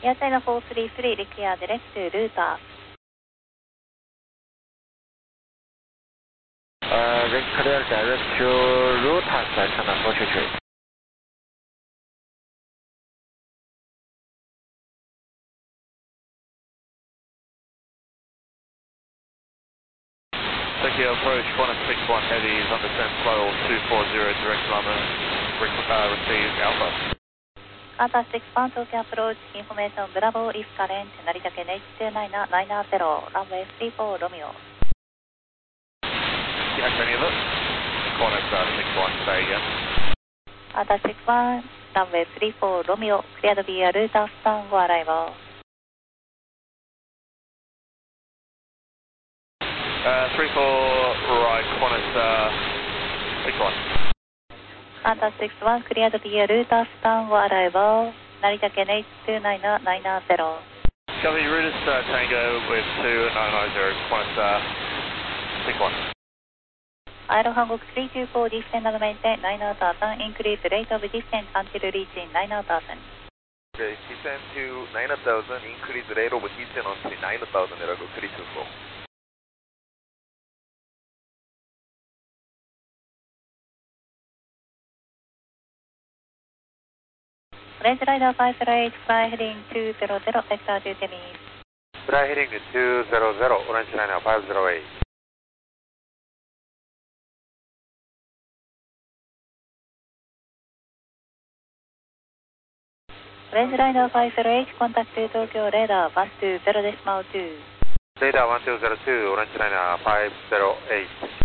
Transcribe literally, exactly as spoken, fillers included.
Air China four three three, require direct to router. Uh, require direct to router, Air China four three three. Thank you, approach one six one heavy is understand flow two four zero, direct London, uh, receive Alpha. Alpha six one, Tokyo approach, information Bravo is current, Naritake H two nine nine zero, runway three four Romeo. Yeah, any of it? Qantas uh, six one, stay again. Alpha six one, runway three four Romeo, cleared via router stand for arrival. Uh, three four right, Qantas uh, six one. Alpha six one, cleared via router stand for arrival, Naritake H two nine nine zero. Copy, Rudis uh, Tango with two nine nine zero, Qantas uh, six one. Aero Hankook three two four, descend and maintain nine thousand, increase rate of descent until reaching nine thousand. Okay, descend to nine thousand, increase rate of descent until nine thousand 이라고 three two four. Range Rider five zero eight, fly heading two zero zero, vector to Temis. Fly heading to two zero zero, Orange Liner five zero eight. Range Rider five zero eight, contact to Tokyo radar one two zero decimal two. Radar one two zero two, Orange Liner five zero eight.